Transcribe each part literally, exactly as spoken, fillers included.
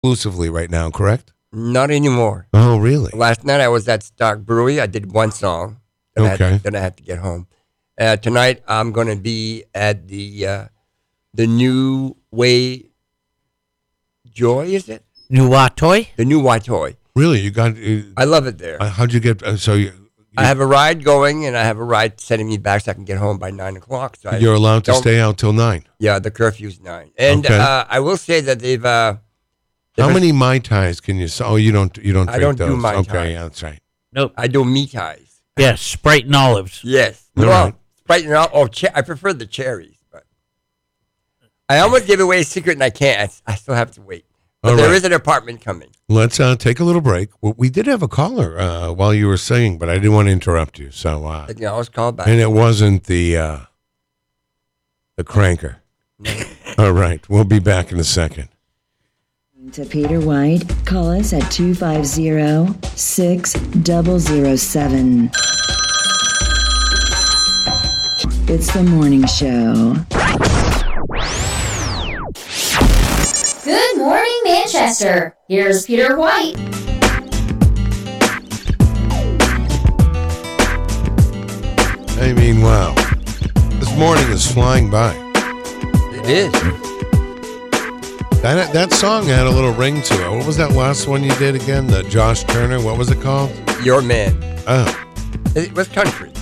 exclusively right now, correct? Not anymore. Oh, really? Last night I was at Stock Brewery. I did one song. Then Okay. I had, then I had to get home. Uh, tonight I'm going to be at the uh, the New Way Joy, is it? New Watoy? The New Watoy. Really? You got? Uh, I love it there. uh, how'd you get? Uh, so you, you I have a ride going, and I have a ride sending me back so I can get home by nine o'clock. So I you're allowed to don't- stay out till nine. Yeah, the curfew's nine. And Okay. uh, I will say that they've. Uh, How they've- many Mai Tais can you? s- Oh, you don't. You don't. I Drink don't do those. Mai Okay, Tais. yeah, that's right. Nope. I do meat ties. Yes, Sprite and olives. Yes. All well, right. Sprite and all. Oh, che- I prefer the cherries, but I almost give away a secret, and I can't. I, I still have to wait. But All there right. is an apartment coming. Let's uh, take a little break. Well, we did have a caller uh, while you were singing, but I didn't want to interrupt you. So, uh, I can always call back. and it wasn't the uh, the cranker. All right, we'll be back in a second. To Peter White, call us at two five zero, six zero zero seven. It's the morning show. Good morning, Manchester. Here's Peter White. I mean, wow, this morning is flying by. It is. That that song had a little ring to it. What was that last one you did again? The Josh Turner. What was it called? Your man. Oh, It was country.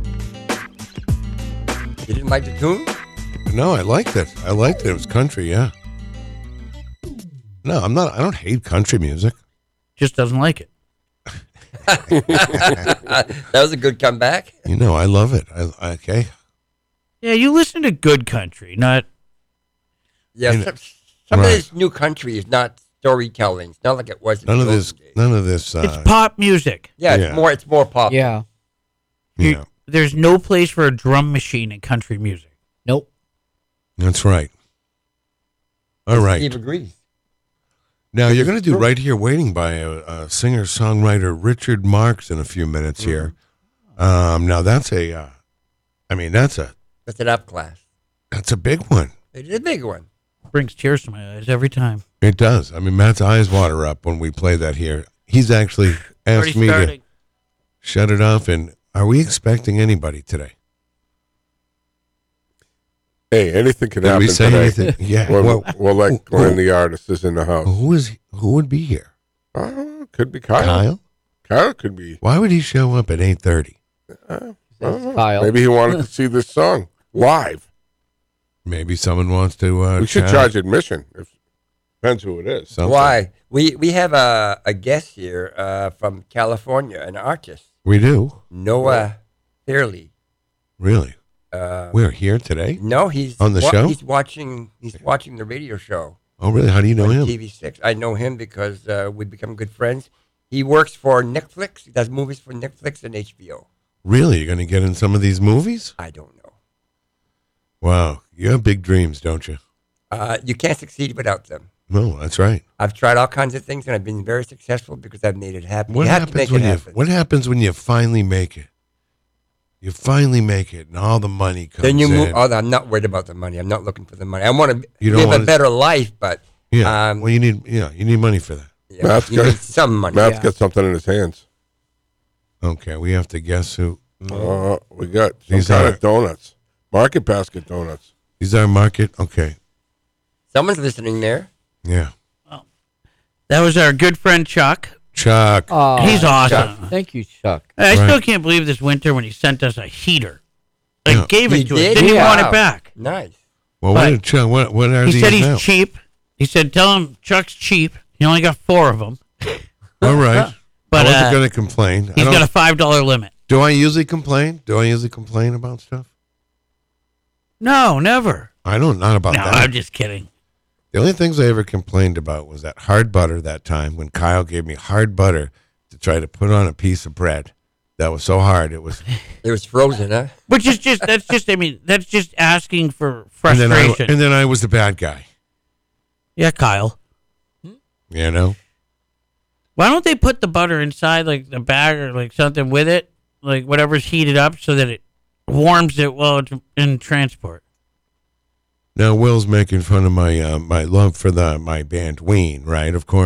You didn't like the tune? no, I liked it. I liked it. It was country. Yeah. No, I'm not. I don't hate country music. Just doesn't like it. That was a good comeback. You know, I love it. I, okay. Yeah, you listen to good country, not Yeah, You know, some, some right. of this new country is not storytelling. It's not like it was. in None the of this. olden days. None of this. Uh, it's pop music. Yeah, it's Yeah. more. It's more pop. Yeah. you You- know, There's no place for a drum machine in country music. Nope. that's right. All right. Steve agrees. Now you're going to do Right Here Waiting by a, a singer-songwriter Richard Marx in a few minutes here. Um, now that's a, uh, I mean that's a That's an up class. that's a big one. It is a big one. Brings tears to my eyes every time. It does. I mean Matt's eyes water up when we play that here. He's actually asked Already me starting. to shut it off. And are we expecting anybody today? Hey, anything can Did happen we say today. anything? Yeah. We'll, Well, we'll let who- Glenn, the artist, is in the house. who is who would be here? Uh, could be Kyle. Kyle? Kyle could be. Why would he show up at eight thirty? Uh, I don't know. Kyle. Maybe he wanted to see this song live. Maybe someone wants to. Uh, We should chat. charge admission. If depends who it is. Something. Why? We we have a, a guest here uh, from California, an artist, We do Noah Fairley. really. Uh, We're here today. no, he's On the wa- show? He's watching. He's watching the radio show. Oh, really? How do you know on him? T V six. I know him because uh, we become good friends. He works for Netflix. He does movies for Netflix and H B O. Really? You're going to get in some of these movies? I don't know. Wow. You have big dreams, don't you? Uh, you can't succeed without them. No, that's right. I've tried all kinds of things and I've been very successful because I've made it happen. What you have to happens make when it you happen. What happens when you finally make it? You finally make it, and all the money comes then you move. in. Oh, I'm not worried about the money. I'm not looking for the money. I want to You don't live wanna- a better life, but yeah. um, well, you need yeah, you need money for that. yeah, Matt's you got- need some money. Matt's Yeah. got something in his hands. Okay, we have to guess who. Uh, we got some These kind are- of donuts. Market basket donuts. These are market. Okay. Someone's listening there. Yeah. That was our good friend Chuck. Chuck. Oh, He's awesome. Thank you, Chuck. I Right. still can't believe this winter when he sent us a heater. Like, Yeah. gave it He to us. did? Didn't even Wow. want it back. Nice. well, but- what, did Chuck, what, what are He these said he's now? cheap. He said, tell him Chuck's cheap. He only got four of them. All right. But I wasn't uh, going to complain. I he's don't- got a five dollar limit. do I usually complain? Do I usually complain about stuff? No, never. I don't. Not about No, that. I'm just kidding. The only things I ever complained about was that hard butter that time when Kyle gave me hard butter to try to put on a piece of bread. That was so hard. It was. It was frozen, huh? Which is just, that's just, I mean, that's just asking for And then, I, frustration. and then I was the bad guy. Yeah, Kyle. You know? Why don't they put the butter inside, like, the bag or, like, something with it? Like, whatever's heated up so that it warms it while it's in transport. Now Will's making fun of my uh, my love for the my band Ween, right? Of course.